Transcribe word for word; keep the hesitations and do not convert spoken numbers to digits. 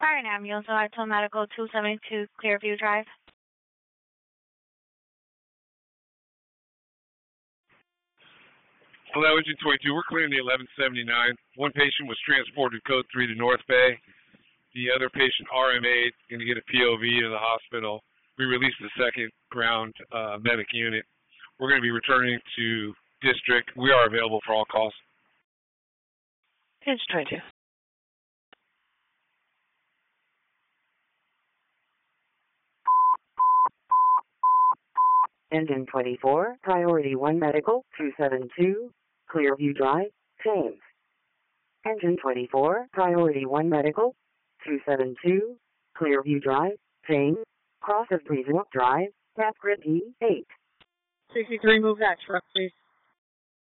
Fire and ambulance, Alto Medical two seventy-two Clearview Drive. Hello, Engine twenty-two. We're clearing the eleven seventy-nine. One patient was transported to Code three to North Bay. The other patient, R M A, going to get a P O V to the hospital. We released the second ground uh, medic unit. We're going to be returning to district. We are available for all calls. Engine twenty-two. Engine twenty-four, Priority one Medical, two seventy-two, Clearview Drive, James. Engine twenty-four, Priority one Medical, two seventy-two, Clearview Drive, James, cross of Breezewalk Drive, Map Grid E eight. sixty-three, move that truck, please.